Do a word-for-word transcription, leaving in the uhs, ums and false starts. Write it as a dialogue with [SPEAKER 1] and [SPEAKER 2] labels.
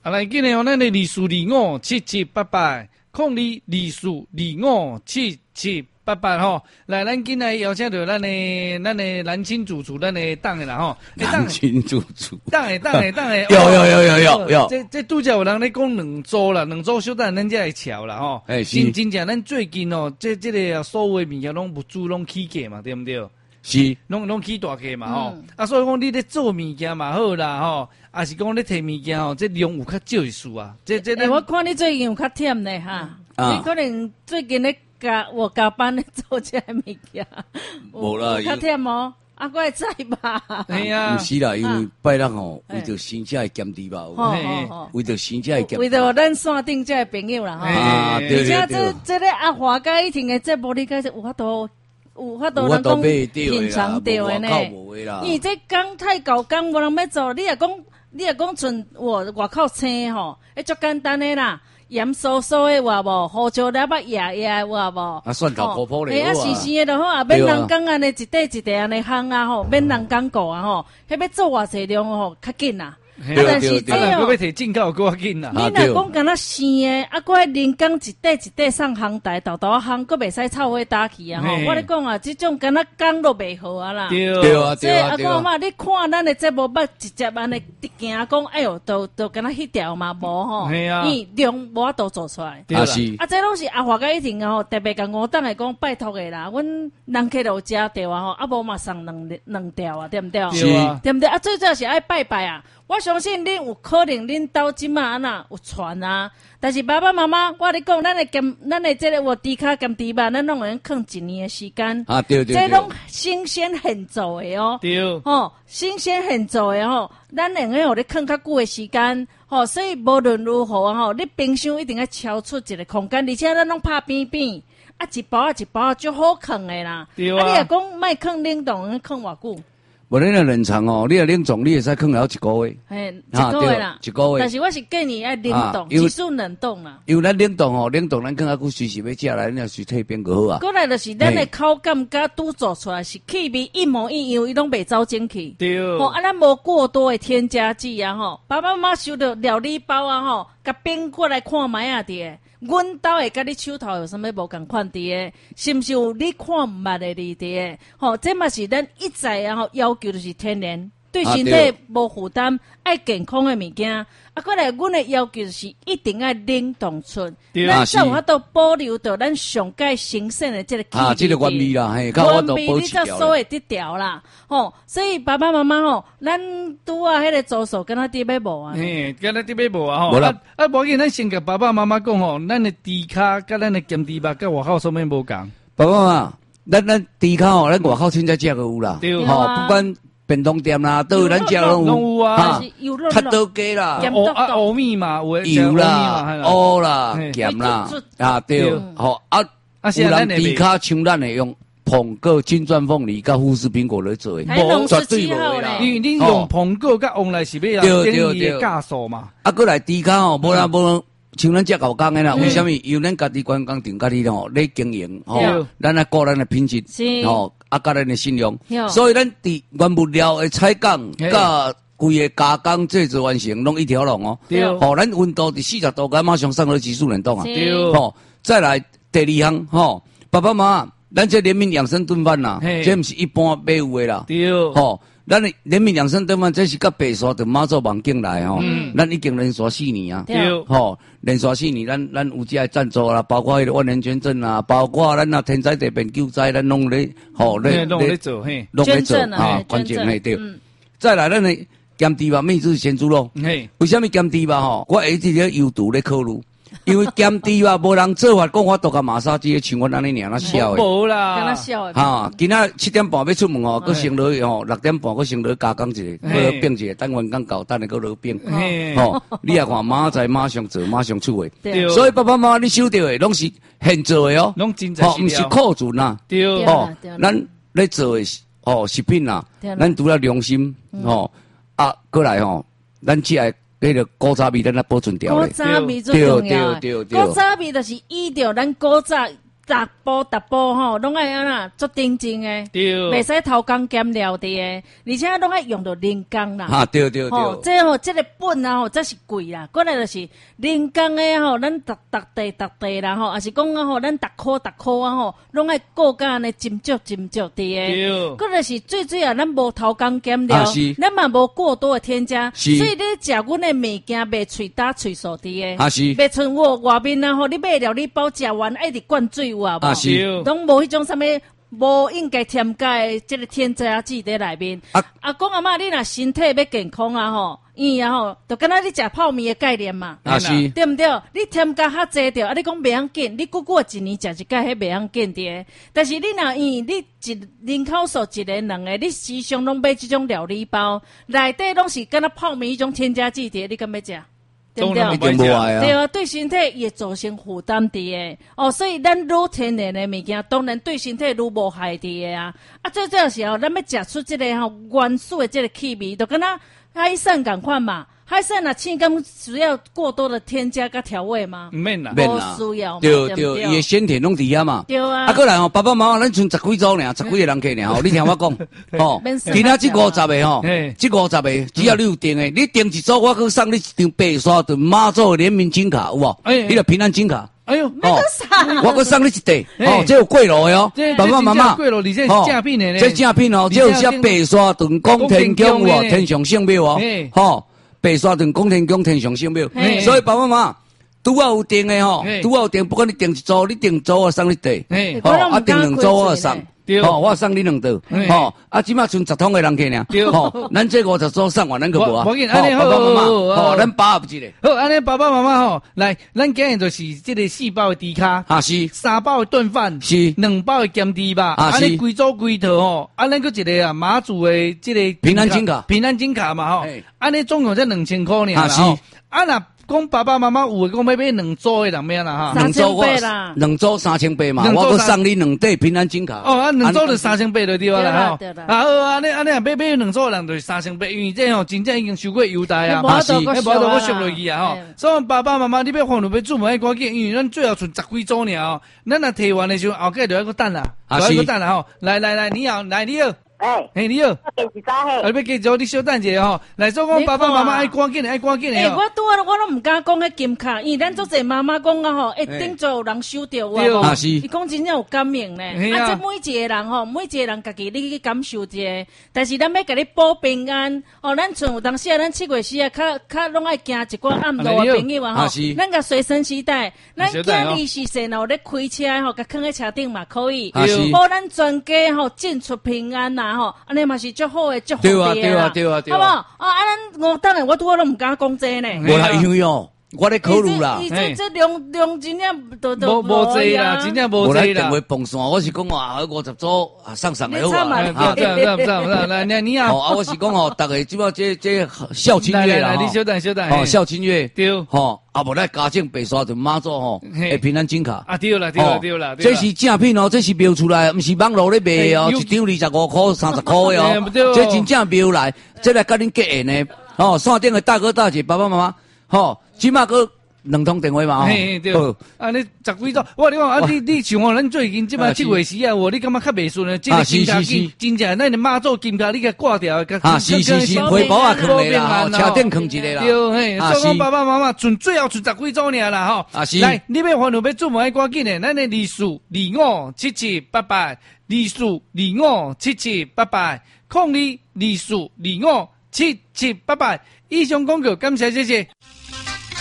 [SPEAKER 1] 啊，来，今日哦，咱的二四二五七七八八，空二二四二五七七八八吼。来，咱今日邀请到咱的咱的蓝青主厨，咱的党的啦吼。
[SPEAKER 2] 蓝青主厨，
[SPEAKER 1] 党的党的党的。
[SPEAKER 2] 有有有有有有。
[SPEAKER 1] 这这拄则有人咧讲两周啦，两周小等咱才会瞧啦吼。哎，真真正咱最近哦，这这个所有的物件拢物资拢起价嘛，对不对？
[SPEAKER 2] 是，
[SPEAKER 1] 拢拢起大价嘛吼，嗯、啊，所以讲你咧做物件嘛好啦吼，啊是讲咧摕物件吼，这量有较少一丝啊。这这、
[SPEAKER 3] 欸，我看你最近有较忝呢哈，嗯、你可能最近咧加我加班咧做这物件，
[SPEAKER 2] 无啦，
[SPEAKER 3] 较忝哦，啊，我会知吧？
[SPEAKER 1] 系啊，
[SPEAKER 2] 不是啦，因为拜六吼，为着新车的减低吧，为着新车的减，
[SPEAKER 3] 为着咱线顶这朋友啦哈，
[SPEAKER 2] 啊，对对对。
[SPEAKER 3] 而且这这个阿华甲以前的节目，你解释有法度。有法度人讲品尝到的呢，因为这工太高工无人要做，你若讲你若讲剩我外口青吼，迄足简单的啦，盐酥酥的有无，胡椒粒仔压压有无？
[SPEAKER 2] 啊，蒜头泡泡的有啊，
[SPEAKER 3] 哎啊，时时的就好啊，免人工安尼一块一块安尼烘啊吼，免人工过啊吼，迄要做偌济量吼，较紧啊。
[SPEAKER 1] 啊，但是这哦，要摕进口够紧啦。
[SPEAKER 3] 你若讲敢若生诶，啊，搁人工一块一块上航台，豆豆烘，搁袂使臭火打去啊！吼，我咧讲啊，这种敢若工都袂好啊啦。
[SPEAKER 2] 对啊，对啊，
[SPEAKER 3] 对啊。啊，嘛，你看咱的节目捌直接安尼直行讲，哎哟，都都敢若迄条嘛无吼，伊量无法度做出来。
[SPEAKER 2] 啊是。
[SPEAKER 3] 啊，这拢是阿华甲以前吼，特别甲五档来讲拜托的啦，阮人客有食着啊吼，啊无嘛送两两条啊，对毋对？
[SPEAKER 2] 是，
[SPEAKER 3] 对毋对？啊，最主要是爱拜拜啊。我相信恁有可能恁兜即马安那有传啊，但是爸爸妈妈，我咧讲，咱的咸，咱的这个我猪脚咸猪肉，咱拢用放一年的时间。
[SPEAKER 2] 啊，对对对。
[SPEAKER 3] 这拢新鲜现做的哦。
[SPEAKER 1] 对。
[SPEAKER 3] 吼，新鲜现做的吼，咱用个互咧放较久的时间。吼，所以无论如何啊吼，你冰箱一定要超出一个空间，而且咱拢拍边边，啊一包啊一包就好放的啦。
[SPEAKER 1] 对啊。
[SPEAKER 3] 啊，你若讲莫放冷冻，放偌久？
[SPEAKER 2] 无恁个冷藏哦，你若冷冻，你会使放了一个月。
[SPEAKER 3] 嘿，一个月啦，
[SPEAKER 2] 一个月。
[SPEAKER 3] 但是我是建议爱冷冻，技术冷冻啦。
[SPEAKER 2] 因为咱冷冻哦，冷冻咱更加久随时要食来，你若是退变个好啊。
[SPEAKER 3] 过来就是咱的口感甲拄做出来是气味一模一样，伊拢袂走进去。
[SPEAKER 1] 对。
[SPEAKER 3] 吼，啊，咱无过多的添加剂啊，吼，爸爸妈妈收到料理包啊，吼，甲变过来看卖啊滴。阮兜会甲你手头有啥物无共款伫诶？是毋是有你看毋捌诶哩伫诶？吼，这嘛是咱一再然后要求就是天然，对身体无负担，爱健康诶物件。啊，过来阮诶要求就是一定要冷冻出，咱才有法度保留到咱上界新鲜诶这个气味。
[SPEAKER 2] 啊，这个原味啦，嘿，
[SPEAKER 3] 原味你才所会得调啦。吼，所以爸爸妈妈吼，咱拄啊迄个助手跟他伫要无啊？
[SPEAKER 1] 嘿，跟他伫要无啊？吼，啊啊，无紧，咱先甲爸爸妈妈讲吼，咱诶猪脚甲咱诶咸猪肉甲外口什么无共？
[SPEAKER 2] 爸爸妈妈，咱咱猪脚吼，咱外口凊彩食个有啦，吼，不管。便当店啦，都有咱食拢
[SPEAKER 1] 有啊，
[SPEAKER 2] 较多鸡啦，
[SPEAKER 1] 蚵啊蚵米嘛，
[SPEAKER 2] 有啦，蚵啦，咸啦，啊对，好啊，有人猪脚像咱会用苹果、金钻凤梨、甲富士苹果来做的，
[SPEAKER 3] 无
[SPEAKER 2] 绝对无啦。
[SPEAKER 1] 因为你用苹果甲旺来是要让等伊的价数嘛。
[SPEAKER 2] 啊，过来猪脚吼，无啦无。像咱遮搞工的啦，为什么？因为咱家己员工定家己吼，咧经营吼，咱来顾咱的品质，吼，啊，甲咱的信用，所以咱伫原物料的采购，甲规个加工制作完成，拢一条龙哦。吼，咱温度伫四十度，咱马上上了技术冷冻啊。吼，再来第二项，吼，爸爸妈妈，咱这联名养生炖饭啦，这毋是一般买有的啦。吼。咱的联名养生炖饭，这是甲白沙的马祖网境来吼，咱已经连续四年啊，吼，连续四年，咱咱有这赞助啦，包括迄个万能捐赠啦，包括咱啊天灾地变救灾，咱拢咧，吼咧
[SPEAKER 1] 咧做嘿，
[SPEAKER 2] 拢咧做啊，关键嘿对。再来，咱的咸猪肉秘制鲜猪肉，为什么咸猪肉吼？我一直咧油图咧考虑。因为咸猪肉无人做法，讲我都甲马杀鸡，像阮安尼尔那笑诶。
[SPEAKER 1] 无啦，
[SPEAKER 3] 敢那笑诶。
[SPEAKER 2] 哈，今仔七点半要出门哦，佮先落吼，六点半佮先落加工一下，佮变一下，等员工到，等下佮落变。吼，你也看马仔马上做，马上出诶。所以爸爸妈妈你收到诶，拢是现做诶哦，
[SPEAKER 1] 拢真材实料，
[SPEAKER 2] 毋是库存呐。
[SPEAKER 3] 对。
[SPEAKER 2] 哦，咱咧做诶哦食品呐，咱除了良心吼，啊，过来吼，咱只爱。迄个古早味咱来保存掉咧，
[SPEAKER 3] 古早味最重要。古早味就是依照咱古早逐步逐步吼，拢爱安那做定睛诶，
[SPEAKER 1] 对，
[SPEAKER 3] 袂使偷工减料的诶，而且拢爱用到人工啦。
[SPEAKER 2] 啊，对对对，
[SPEAKER 3] 吼，这吼，这个本啊吼，这是贵啦。过来就是人工诶吼，咱逐逐地逐地啦吼，也是讲啊吼，咱逐箍逐箍啊吼，拢爱顾甲安尼斟酌斟酌的诶。
[SPEAKER 1] 对，
[SPEAKER 3] 过来是最主要，咱无偷工减料，咱嘛无过多的添加，所以你食阮的物件袂喙打喙素的诶，
[SPEAKER 2] 啊是，
[SPEAKER 3] 袂像我外面啊吼，你买料理包食完爱直灌水有啊无？
[SPEAKER 2] 啊是。
[SPEAKER 3] 拢无迄种啥物无应该添加诶，即个添加剂在内面。啊，啊，讲阿嬷，你若身体要健康啊吼，伊啊吼，就敢若你食泡面诶概念嘛，
[SPEAKER 2] 啊是，
[SPEAKER 3] 对毋对？你添加较济着，啊，你讲袂要紧，你过过一年食一摆，迄袂要紧的。但是你若伊，你一人口数一个两个，你时常拢买即种料理包，内底拢是敢若泡面迄种添加剂的，你敢要食？对不对？
[SPEAKER 2] 对啊，
[SPEAKER 3] 对啊，对身体也造成负担的诶。哦，所以咱愈天然的物件，当然对身体愈无害的诶啊。啊，最主要是哦，咱要食出即个吼原始的即个气味，就跟咱海产共款嘛。海产若青柑需要过多的添加甲调味吗？
[SPEAKER 1] 唔免啦，
[SPEAKER 2] 免啦，
[SPEAKER 3] 需要，
[SPEAKER 2] 对对，伊的鲜甜拢伫遐嘛。
[SPEAKER 3] 对啊。
[SPEAKER 2] 啊，过来吼，爸爸妈妈，咱剩十几组尔，十几个人客尔吼，你听我讲，吼，今仔这五十个吼，这五十个，只要你有订的，你订一组，我去送你一张白沙屯妈祖联名金卡，有无？你个平安金卡。
[SPEAKER 1] 哎呦，
[SPEAKER 3] 哦，
[SPEAKER 2] 我搁送你一袋，哦，这有贵路的哦，爸爸妈妈，
[SPEAKER 1] 贵路，而且是正品的咧，
[SPEAKER 2] 这正品哦，这有写白沙屯广天宫哦，天上圣庙哦，吼。白沙屯广天宫天上圣庙，所以爸爸妈妈拄好有订的吼，拄好有订，不管你订一组，你订组我送你袋，吼，啊订两组我送，吼，我送你两袋，吼，啊即马剩十桶的人客尔，吼，咱这五十组送完，咱个无啊，
[SPEAKER 1] 无紧，安尼好，
[SPEAKER 2] 爸爸妈妈，吼，咱把握一个，
[SPEAKER 1] 好，安尼爸爸妈妈吼，来，咱今日就是这个四包的猪脚，
[SPEAKER 2] 啊是，
[SPEAKER 1] 三包的炖饭，
[SPEAKER 2] 是，
[SPEAKER 1] 两包的咸猪肉，
[SPEAKER 2] 啊是，
[SPEAKER 1] 安尼规组规套吼，啊咱个一个啊马祖的这个
[SPEAKER 2] 平安金卡，
[SPEAKER 1] 平安金卡嘛吼，安尼总共才两千块尔
[SPEAKER 2] 啦，是，
[SPEAKER 1] 啊那。讲爸爸妈妈有讲要买两组的人咩啦
[SPEAKER 3] 哈？两组我
[SPEAKER 2] 两组三千八嘛，我搁送你两袋平安金卡。
[SPEAKER 1] 哦，啊两组就三千八就对啦哈。啊好啊，你安尼啊买买两组的人就是三千八，因为这吼真正已经收过优待啊，
[SPEAKER 3] 啊
[SPEAKER 1] 是，无得我续落去啊吼。所以爸爸妈妈你要放落要煮饭要赶紧，因为咱最后剩十几组尔哦，咱若摕完的时候后盖就要个等啦，就要个等啦吼。来来来，你好，来你好。
[SPEAKER 4] 哎，
[SPEAKER 1] 嘿，你好，
[SPEAKER 4] 给几扎嘿？
[SPEAKER 1] 啊，要记住你小等者吼，来做讲爸爸妈妈爱赶紧的，爱赶紧的。
[SPEAKER 3] 哎，我拄啊，我拢唔敢讲迄金卡，因为咱做侪妈妈讲啊吼，一定做有人收到
[SPEAKER 2] 有啊是。
[SPEAKER 3] 伊讲真正有感应咧，啊，这每一个人吼，每一个人家己你去感受一下，但是咱要甲你保平安，哦，咱像有当时啊，咱七月时啊，较较拢爱行一寡暗路的朋友啊吼，咱甲随身携带，咱今日是谁呢？咧开车吼，甲放喺车顶嘛可以，保咱全家吼进出平安呐吼，安尼嘛是。最好诶，最好
[SPEAKER 2] 对啊，对啊，对啊，对啊，
[SPEAKER 3] 好不好？啊，啊，咱我当然我拄我都唔敢讲这呢。
[SPEAKER 2] 无啦，因为哦，我咧考虑啦。
[SPEAKER 3] 伊这这量量真正都
[SPEAKER 1] 都无济啦，真正无济啦。
[SPEAKER 2] 电话蹦线，我是讲话五十组啊，上上来好啊。
[SPEAKER 1] 啊，这样这样这样这样，来来你好。
[SPEAKER 2] 啊，我是讲哦，大家即摆这这孝亲月啦，
[SPEAKER 1] 你稍等稍等。
[SPEAKER 2] 哦，孝亲月
[SPEAKER 1] 对。
[SPEAKER 2] 吼，啊无来加进白沙屯妈祖吼，诶平安金卡。
[SPEAKER 1] 啊对啦对啦对啦。
[SPEAKER 2] 这是正品哦，这是标出来，毋是网络咧卖哦，一张二十五块、三十块哦。这真正标来，这来甲恁结缘的。哦，线顶的大哥大姐、爸爸妈妈，吼，即马个。两通电话嘛，
[SPEAKER 1] 嘿对，啊你十几组，我你讲啊你你像我咱最近即摆七月时啊，我你感觉较袂顺啊，即个金卡金真正咱的妈祖金卡你甲挂掉，
[SPEAKER 2] 啊是是是，回包啊放咧啦，车顶放一个啦，
[SPEAKER 1] 对嘿，所以讲爸爸妈妈剩最后剩十几组尔啦吼，
[SPEAKER 2] 啊是，
[SPEAKER 1] 来你要烦恼要做梦爱赶紧的，咱的二四二五七七八八，二四二五七七八八，空二二四二五七七八八，以上广告感谢谢谢。